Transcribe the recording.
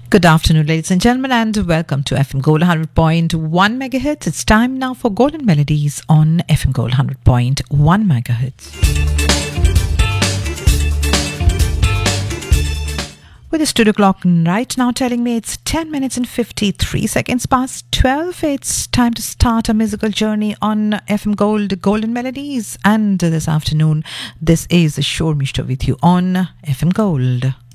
Good afternoon, ladies and gentlemen, and welcome to FM Gold 100.1 megahertz. It's time now for Golden Melodies on FM Gold 100.1 megahertz. With the studio clock right now telling me it's 10 minutes and 53 seconds past 12, it's time to start a musical journey on FM Gold Golden Melodies. And this afternoon, this is Shore Mishta with you on FM Gold.